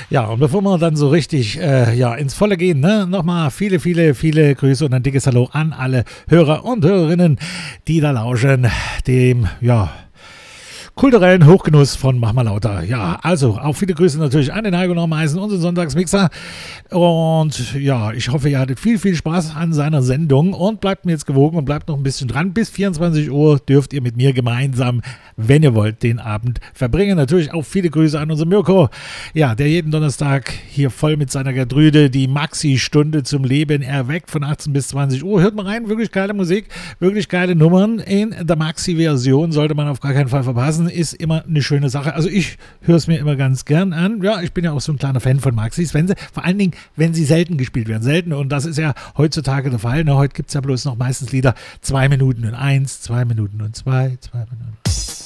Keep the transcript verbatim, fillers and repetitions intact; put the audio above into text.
Ja, und bevor wir dann so richtig äh, ja, ins Volle gehen, ne, nochmal viele, viele, viele Grüße und ein dickes Hallo an alle Hörer und Hörerinnen, die da lauschen, dem, ja, kulturellen Hochgenuss von Mach mal lauter. Ja, also auch viele Grüße natürlich an den Heiko Normeisen, unseren Sonntagsmixer. Und ja, ich hoffe, ihr hattet viel, viel Spaß an seiner Sendung und bleibt mir jetzt gewogen und bleibt noch ein bisschen dran. Bis vierundzwanzig Uhr dürft ihr mit mir gemeinsam, wenn ihr wollt, den Abend verbringen. Natürlich auch viele Grüße an unseren Mirko, ja, der jeden Donnerstag hier voll mit seiner Gertrude die Maxi-Stunde zum Leben erweckt von achtzehn bis zwanzig Uhr. Hört mal rein, wirklich geile Musik, wirklich geile Nummern in der Maxi-Version, sollte man auf gar keinen Fall verpassen. Ist immer eine schöne Sache. Also ich höre es mir immer ganz gern an. Ja, ich bin ja auch so ein kleiner Fan von Maxis, wenn sie, vor allen Dingen, wenn sie selten gespielt werden. Selten, und das ist ja heutzutage der Fall. Ne? Heute gibt es ja bloß noch meistens Lieder zwei Minuten und eins, zwei Minuten und zwei, zwei Minuten.